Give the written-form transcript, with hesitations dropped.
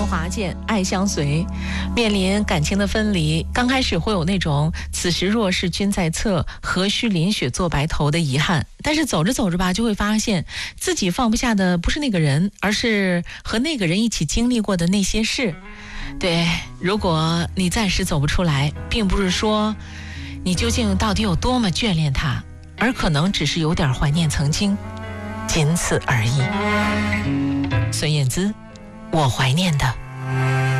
华健，爱相随。面临感情的分离，刚开始会有那种此时若是君在侧，何须淋雪做白头的遗憾，但是走着走着吧，就会发现自己放不下的不是那个人，而是和那个人一起经历过的那些事。对，如果你暂时走不出来，并不是说你究竟到底有多么眷恋他，而可能只是有点怀念曾经，仅此而已。孙燕姿，我怀念的